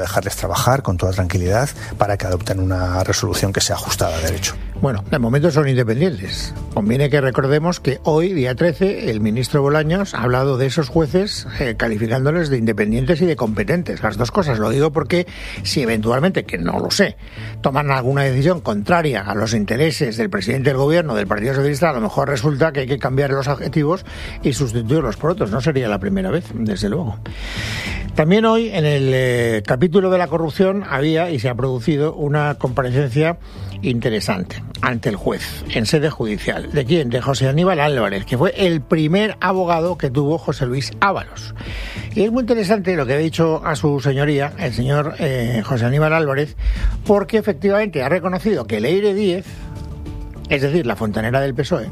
Dejarles trabajar con toda tranquilidad para que adopten una resolución que sea ajustada a derecho. Bueno, de momento son independientes. Conviene que recordemos que hoy, día 13, el ministro Bolaños ha hablado de esos jueces calificándoles de independientes y de competentes. Las dos cosas. Lo digo porque si eventualmente, que no lo sé, toman alguna decisión contraria a los intereses del presidente del gobierno, del Partido Socialista, a lo mejor resulta que hay que cambiar los adjetivos y sustituirlos por otros. No sería la primera vez, desde luego. También hoy, en el capítulo de la corrupción, había y se ha producido una comparecencia interesante ante el juez en sede judicial. ¿De quién? De José Aníbal Álvarez, que fue el primer abogado que tuvo José Luis Ábalos. Y es muy interesante lo que ha dicho a su señoría, el señor José Aníbal Álvarez, porque efectivamente ha reconocido que Leire Díez, es decir, la fontanera del PSOE,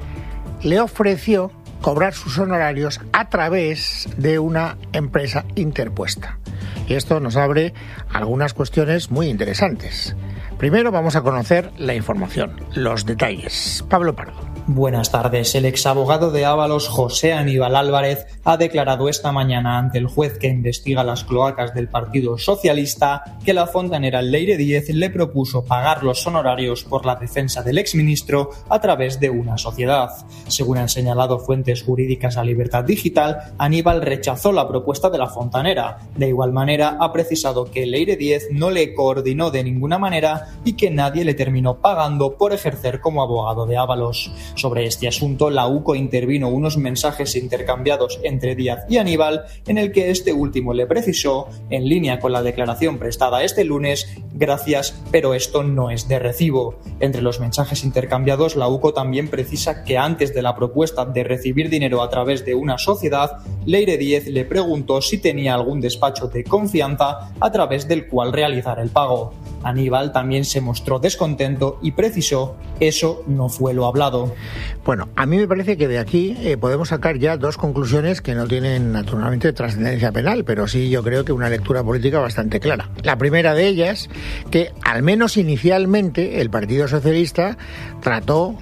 le ofreció cobrar sus honorarios a través de una empresa interpuesta. Y esto nos abre algunas cuestiones muy interesantes. Primero vamos a conocer la información, los detalles. Pablo Pardo. Buenas tardes. El exabogado de Ábalos, José Aníbal Álvarez, ha declarado esta mañana ante el juez que investiga las cloacas del Partido Socialista que la fontanera Leire Díez le propuso pagar los honorarios por la defensa del exministro a través de una sociedad. Según han señalado fuentes jurídicas a Libertad Digital, Aníbal rechazó la propuesta de la fontanera. De igual manera, ha precisado que Leire Díez no le coordinó de ninguna manera y que nadie le terminó pagando por ejercer como abogado de Ábalos. Sobre este asunto, la UCO intervino unos mensajes intercambiados entre Díaz y Aníbal, en el que este último le precisó, en línea con la declaración prestada este lunes, gracias, pero esto no es de recibo. Entre los mensajes intercambiados, la UCO también precisa que antes de la propuesta de recibir dinero a través de una sociedad, Leire Díez le preguntó si tenía algún despacho de confianza a través del cual realizar el pago. Aníbal también se mostró descontento y precisó: eso no fue lo hablado. Bueno, a mí me parece que de aquí podemos sacar ya dos conclusiones que no tienen naturalmente trascendencia penal, pero sí yo creo que una lectura política bastante clara. La primera de ellas, que al menos inicialmente el Partido Socialista trató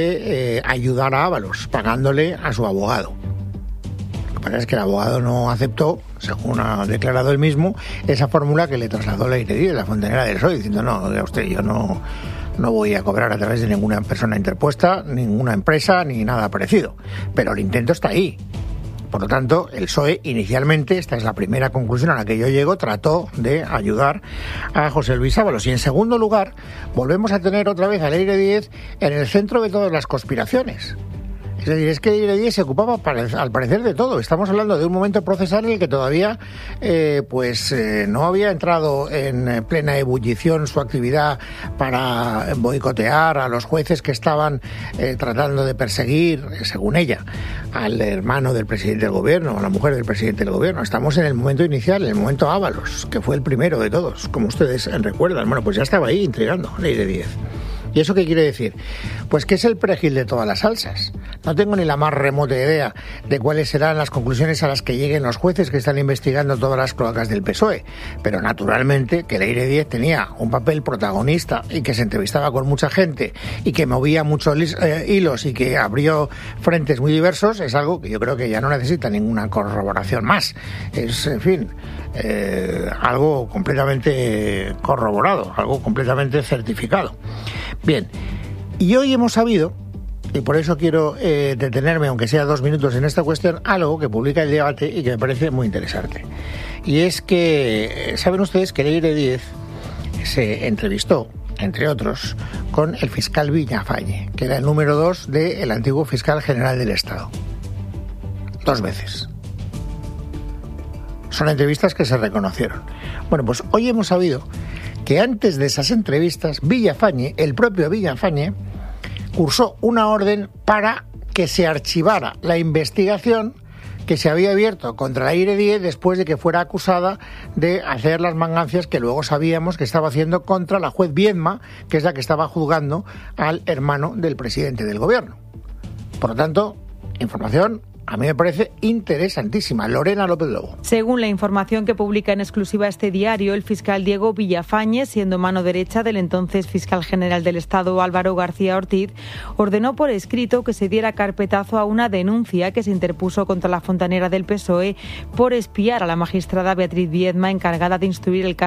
de ayudar a Ábalos, pagándole a su abogado. Lo que pasa es que el abogado no aceptó, según ha declarado él mismo, esa fórmula que le trasladó Leire Díez, la fontanera del PSOE, diciendo: no, oiga usted, yo no voy a cobrar a través de ninguna persona interpuesta, ninguna empresa, ni nada parecido. Pero el intento está ahí. Por lo tanto, el PSOE inicialmente, esta es la primera conclusión a la que yo llego, trató de ayudar a José Luis Ábalos. Y en segundo lugar, volvemos a tener otra vez a Leire Díez en el centro de todas las conspiraciones. Es decir, es que Leire Díez se ocupaba, al parecer, de todo. Estamos hablando de un momento procesal en el que todavía no había entrado en plena ebullición su actividad para boicotear a los jueces que estaban tratando de perseguir, según ella, al hermano del presidente del gobierno, a la mujer del presidente del gobierno. Estamos en el momento inicial, en el momento Ábalos, que fue el primero de todos, como ustedes recuerdan. Bueno, pues ya estaba ahí intrigando Leire Díez. ¿Y eso qué quiere decir? Pues que es el perejil de todas las salsas. No tengo ni la más remota idea de cuáles serán las conclusiones a las que lleguen los jueces que están investigando todas las cloacas del PSOE. Pero naturalmente que Leire Díez tenía un papel protagonista y que se entrevistaba con mucha gente y que movía muchos hilos y que abrió frentes muy diversos, es algo que yo creo que ya no necesita ninguna corroboración más. Es, en fin, algo completamente corroborado, algo completamente certificado. Bien, y hoy hemos sabido, y por eso quiero detenerme, aunque sea 2 minutos en esta cuestión, algo que publica El Debate y que me parece muy interesante. Y es que, ¿saben ustedes que Leire Díez se entrevistó, entre otros, con el fiscal Villafañe, que era el número 2 del antiguo fiscal general del Estado? 2 veces. Son entrevistas que se reconocieron. Bueno, pues hoy hemos sabido que antes de esas entrevistas, Villafañe, el propio Villafañe, cursó una orden para que se archivara la investigación que se había abierto contra Leire Díez después de que fuera acusada de hacer las mangancias que luego sabíamos que estaba haciendo contra la juez Viedma, que es la que estaba juzgando al hermano del presidente del gobierno. Por lo tanto, información a mí me parece interesantísima. Lorena López Lobo. Según la información que publica en exclusiva este diario, el fiscal Diego Villafañez, siendo mano derecha del entonces fiscal general del Estado Álvaro García Ortiz, ordenó por escrito que se diera carpetazo a una denuncia que se interpuso contra la fontanera del PSOE por espiar a la magistrada Beatriz Viedma, encargada de instruir el caso